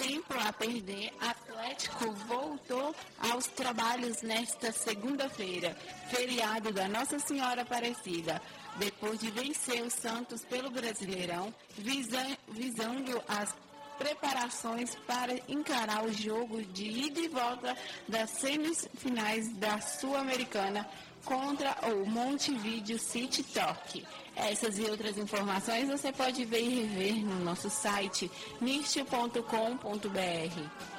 tempo a perder, Atlético voltou aos trabalhos nesta segunda-feira, feriado da Nossa Senhora Aparecida, depois de vencer o Santos pelo Brasileirão, visando as preparações para encarar o jogo de ida e volta das semifinais da Sul-Americana contra o Montevideo City Torque. Essas e outras informações você pode ver e rever no nosso site nist.com.br.